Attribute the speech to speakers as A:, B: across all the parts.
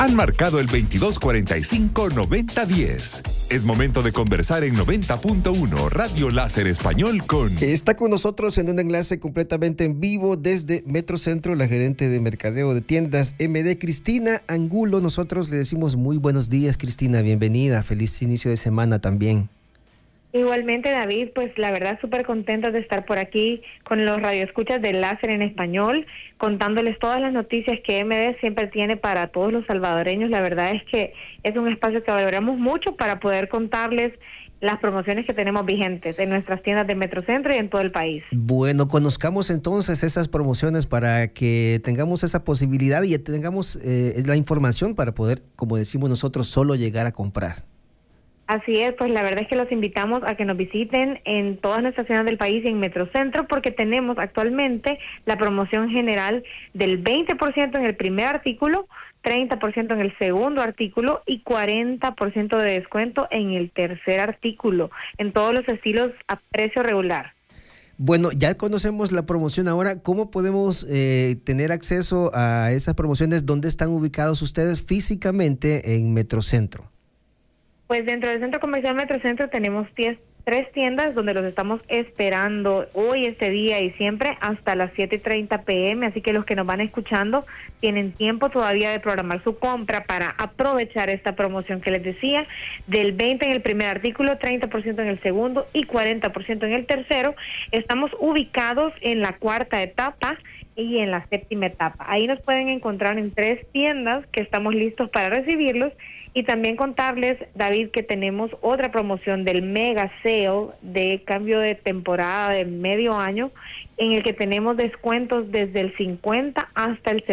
A: Han marcado el 2245-9010. Es momento de conversar en 90.1 Radio Láser Español con...
B: Está con nosotros en un enlace completamente en vivo desde Metrocentro, la gerente de mercadeo de tiendas MD, Cristina Angulo. Nosotros le decimos muy buenos días, Cristina, bienvenida. Feliz inicio de semana también.
C: Igualmente, David, pues la verdad súper contenta de estar por aquí con los radioescuchas de Láser en Español, contándoles todas las noticias que MD siempre tiene para todos los salvadoreños. La verdad es que es un espacio que valoramos mucho para poder contarles las promociones que tenemos vigentes en nuestras tiendas de Metrocentro y en todo el país.
B: Bueno, conozcamos entonces esas promociones para que tengamos esa posibilidad y tengamos la información para poder, como decimos nosotros, solo llegar a comprar.
C: Así es, pues la verdad es que los invitamos a que nos visiten en todas nuestras ciudades del país y en Metrocentro, porque tenemos actualmente la promoción general del 20% en el primer artículo, 30% en el segundo artículo y 40% de descuento en el tercer artículo, en todos los estilos a precio regular.
B: Bueno, ya conocemos la promoción ahora. ¿Cómo podemos tener acceso a esas promociones? ¿Dónde están ubicados ustedes físicamente en Metrocentro?
C: Pues dentro del Centro Comercial Metrocentro tenemos 3 tiendas donde los estamos esperando hoy, este día y siempre hasta las 7:30 p.m. Así que los que nos van escuchando tienen tiempo todavía de programar su compra para aprovechar esta promoción que les decía, del 20% en el primer artículo, 30% en el segundo y 40% en el tercero. Estamos ubicados en la cuarta etapa y en la séptima etapa. Ahí nos pueden encontrar en 3 tiendas que estamos listos para recibirlos. Y también contarles, David, que tenemos otra promoción del Mega Sale de cambio de temporada de medio año, en el que tenemos descuentos desde el 50 hasta el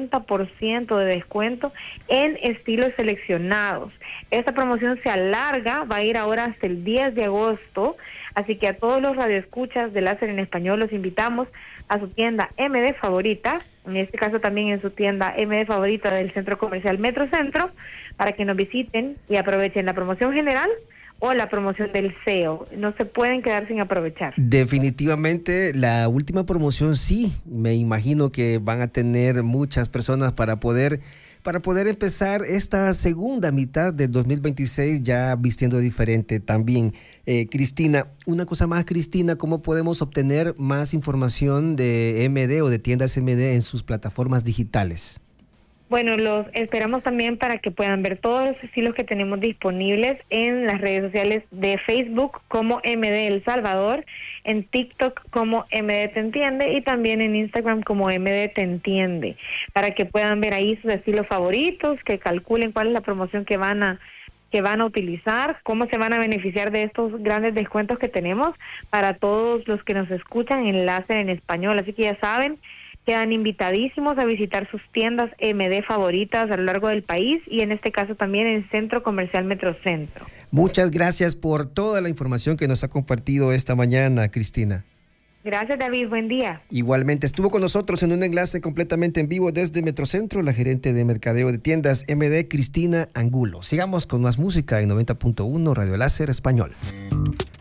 C: 70% de descuento en estilos seleccionados. Esta promoción se alarga, va a ir ahora hasta el 10 de agosto, así que a todos los radioescuchas de Láser en Español los invitamos a su tienda MD favorita, en este caso también en su tienda MD favorita del Centro Comercial Metrocentro, para que nos visiten y aprovechen la promoción general o la promoción del SEO. No se pueden quedar sin aprovechar.
B: Definitivamente la última promoción sí, me imagino que van a tener muchas personas para poder empezar esta segunda mitad del 2026 ya vistiendo diferente también. Cristina, una cosa más, Cristina, ¿cómo podemos obtener más información de MD o de tiendas MD en sus plataformas digitales?
C: Bueno, los esperamos también para que puedan ver todos los estilos que tenemos disponibles en las redes sociales de Facebook como MD El Salvador, en TikTok como MD Te Entiende y también en Instagram como MD Te Entiende, para que puedan ver ahí sus estilos favoritos, que calculen cuál es la promoción que van a utilizar, cómo se van a beneficiar de estos grandes descuentos que tenemos para todos los que nos escuchan en Láser en Español. Así que ya saben, quedan invitadísimos a visitar sus tiendas MD favoritas a lo largo del país y en este caso también en Centro Comercial Metrocentro.
B: Muchas gracias por toda la información que nos ha compartido esta mañana, Cristina.
C: Gracias, David. Buen día.
B: Igualmente, estuvo con nosotros en un enlace completamente en vivo desde Metrocentro, la gerente de mercadeo de tiendas MD, Cristina Angulo. Sigamos con más música en 90.1 Radio Láser Español.